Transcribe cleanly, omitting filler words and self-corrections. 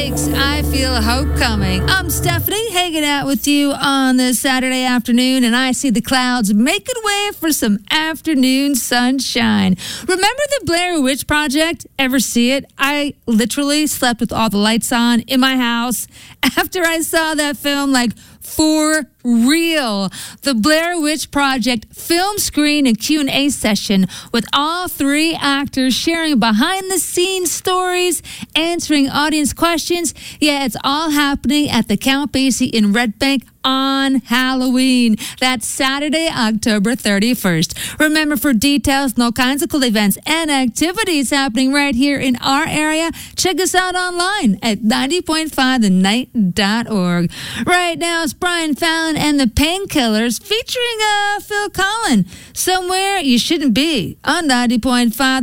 Makes I Feel Hope Coming. I'm Stephanie, hanging out with you on this Saturday afternoon, and I see the clouds making way for some afternoon sunshine. Remember the Blair Witch Project? Ever see it? I literally slept with all the lights on in my house after I saw that film, like, for real. The Blair Witch Project film screen and Q&A session with all three actors sharing behind-the-scenes stories, answering audience questions. Yeah, it's all happening at the Count Basie in Red Bank on Halloween. That's Saturday, October 31st. Remember, for details and all kinds of cool events and activities happening right here in our area, check us out online at 90.5thenight.org. Right now, it's Brian Fallon and the Painkillers featuring Phil Collins. Somewhere You Shouldn't Be on 90.5.